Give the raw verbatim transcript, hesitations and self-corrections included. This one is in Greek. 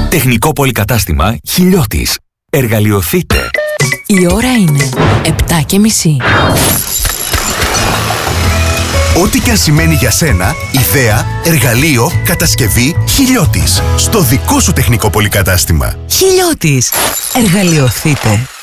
Τεχνικό πολυκατάστημα Χιλιώτης. Εργαλειοθείτε. Η ώρα είναι επτά και μισή. Ό,τι και αν σημαίνει για σένα, ιδέα, εργαλείο, κατασκευή, Χιλιώτης. Στο δικό σου τεχνικό πολυκατάστημα. Χιλιώτης. Εργαλειοθείτε.